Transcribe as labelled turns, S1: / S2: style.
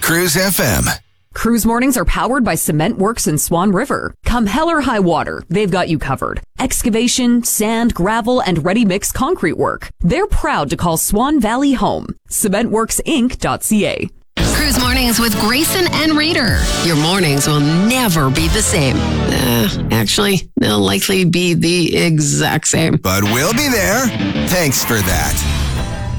S1: Cruise FM.
S2: Cruise mornings are powered by Cement Works in Swan River. Come hell or high water, they've got you covered. Excavation, sand, gravel, and ready-mix concrete work. They're proud to call Swan Valley home. CementWorksInc.ca.
S3: Cruise mornings with Grayson and Reader. Your mornings will never be the same. Actually, they'll likely be the exact same.
S1: But we'll be there. Thanks for that.